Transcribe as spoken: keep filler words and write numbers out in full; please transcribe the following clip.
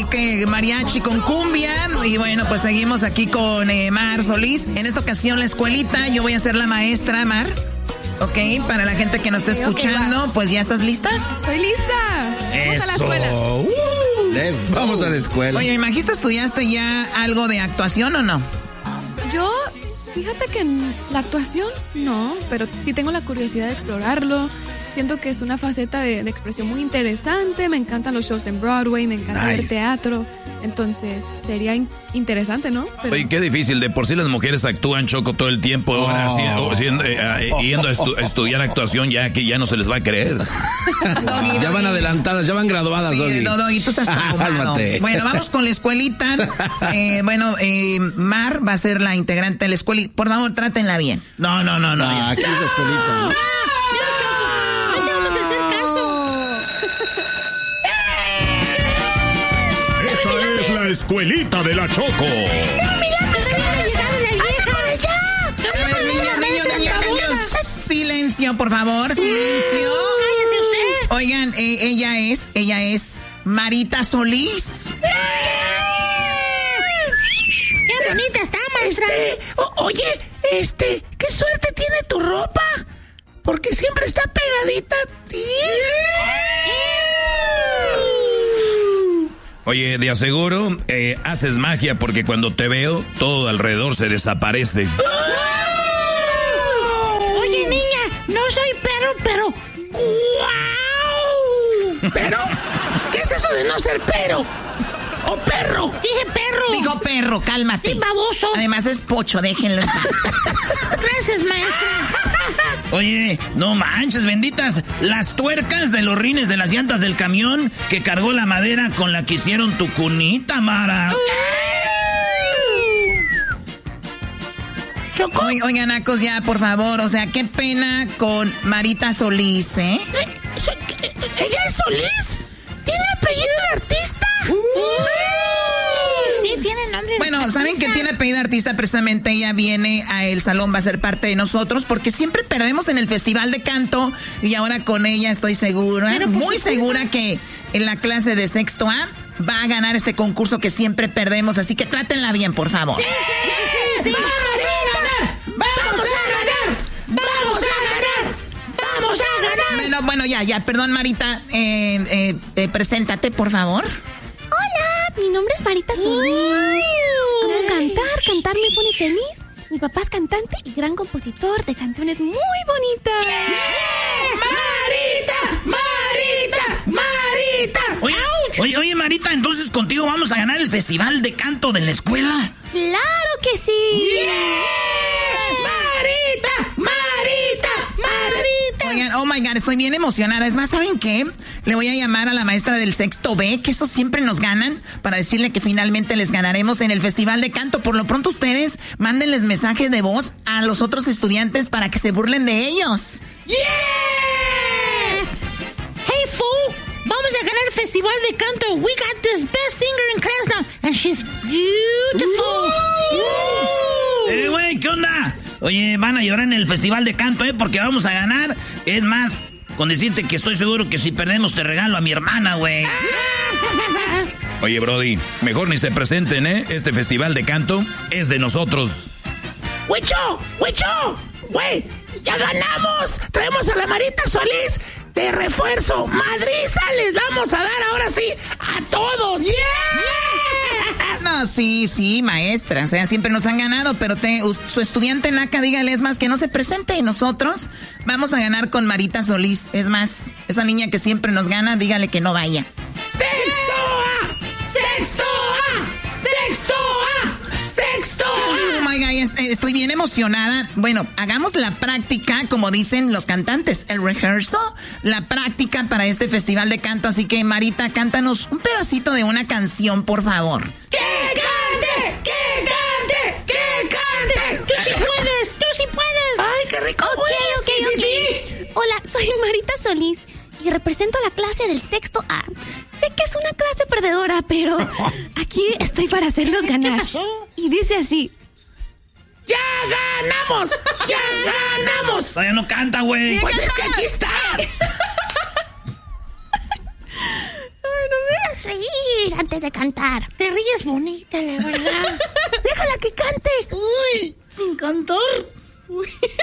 ahí que mariachi con cumbia. Y bueno, pues seguimos aquí con eh, Mar Solís. En esta ocasión la escuelita, yo voy a ser la maestra, Mar. Ok, para la gente que nos esté escuchando, pues ¿ya estás lista? Estoy lista. Vamos Eso. a la escuela. Uh, les, vamos a la escuela. Oye, ¿me imagino estudiaste ya algo de actuación o no? Yo, fíjate que en la actuación no, pero sí tengo la curiosidad de explorarlo. Siento que es una faceta de, de expresión muy interesante. Me encantan los shows en Broadway, me encanta Nice. ver teatro. Entonces, sería in- interesante, ¿no? Pero... Oye, qué difícil. De por sí las mujeres actúan, Choco, todo el tiempo. Ahora, Oh. haciendo- haciendo, eh, eh, yendo a estu- estudiar actuación, ya que ya no se les va a creer. Doggy, Ya van Doggy. adelantadas, ya van graduadas, Sí, Doggy. no, no, y tú estás traumado. Cálmate. Bueno, vamos con la escuelita. Eh, bueno, eh, Mar va a ser la integrante de la escuelita. Por favor, trátenla bien. No, no, no, no. Ah, aquí es la escuelita. No te vamos a hacer caso. Esta es la escuelita de la Choco. Mira, pues que ya llegado la vieja. por allá! A ver, niños, niños, niños, niños. Silencio, por favor, silencio. ¡Cállese usted! Oigan, eh, ella es, ella es Marita Solís. ¡Qué bonita está, maestra! Este, o- oye, este, qué suerte tiene tu ropa. Porque siempre está pegadita a ti. Oye, de aseguro, eh, haces magia porque cuando te veo, todo alrededor se desaparece. Oye, niña, no soy perro, pero... ¡Guau! Pero, ¿qué es eso de no ser pero? ¿O perro? Dije perro. Digo perro, cálmate. Sí, baboso. Además es pocho, déjenlo en paz. Gracias, maestra. Oye, no manches, benditas. Las tuercas de los rines de las llantas del camión que cargó la madera con la que hicieron tu cunita, Mara. Choco. Oigan, Nacos, ya, por favor. O sea, qué pena con Marita Solís, ¿eh? ¿Ella es Solís? ¿Tiene apellido de artista? Sí, tiene nombre de Bueno, ¿saben artista. que tiene apellido de artista? Precisamente ella viene a El Salón, va a ser parte de nosotros, porque siempre perdemos en el Festival de Canto, y ahora con ella estoy segura, Pero, pues, muy sí, segura que en la clase de sexto A va a ganar este concurso que siempre perdemos, así que trátenla bien, por favor. Sí, sí. ¡Vamos a ganar! ¡Vamos a ganar! ¡Vamos a ganar! ¡Vamos a ganar! Bueno, bueno, ya, ya, perdón, Marita, eh, eh, eh, preséntate, por favor. Hola, mi nombre es Marita Solís. Amo cantar, cantar me pone feliz. Mi papá es cantante y gran compositor de canciones muy bonitas. ¡Marita! ¡Marita! ¡Marita! Oye, oye, oye, Marita, entonces contigo vamos a ganar el Festival de Canto de la escuela. ¡Claro que sí! ¡Marita! ¡Marita! ¡Marita! Oigan, oh my God, estoy bien emocionada. Es más, ¿saben qué? Le voy a llamar a la maestra del sexto B, que eso siempre nos ganan, para decirle que finalmente les ganaremos en el Festival de Canto. Por lo pronto ustedes mándenles mensajes de voz a los otros estudiantes para que se burlen de ellos. ¡Yeah! Hey, fool. Vamos a ganar el festival de canto. We got this best singer in class now. And she's beautiful. Eh, güey, ¿qué onda? Oye, van a llorar en el Festival de Canto, ¿eh? Porque vamos a ganar. Es más, con decirte que estoy seguro que si perdemos te regalo a mi hermana, güey. Oye, Brody, mejor ni se presenten, ¿eh? Este Festival de Canto es de nosotros. ¡Huicho! ¡Huicho! ¡Güey! ¡Ya ganamos! Traemos a la Marita Solís de refuerzo. ¡Madriza les vamos a dar ahora sí a todos! ¡Yeah! No, sí, sí, maestra. O sea, siempre nos han ganado, pero te, us- su estudiante Naca, dígale, es más, que no se presente. Y nosotros vamos a ganar con Marita Solís. Es más, esa niña que siempre nos gana, dígale que no vaya. ¡Sexto A! ¡Sexto A! ¡Sexto A! ¡Sexto Oh A! my God, es- eh, estoy bien emocionada. Bueno, hagamos la práctica, como dicen los cantantes, el rehearsal, la práctica para este festival de canto. Así que, Marita, cántanos un pedacito de una canción, por favor. ¡Que cante! ¡Que cante! ¡Que cante! Tú sí puedes, tú sí puedes. ¡Ay, qué rico! Ok, huele! ok, Sí, sí, ok. sí. Hola, soy Marita Solís y represento a la clase del sexto A. Sé que es una clase perdedora, pero aquí estoy para hacerlos ganar. ¿Qué pasó? Y dice así. ¡Ya ganamos! ¡Ya ganamos! Todavía no canta, güey. Pues es que aquí está. Ay, no me hagas reír antes de cantar. Te ríes bonita, la verdad. Déjala que cante. Uy, sin cantar. Uy.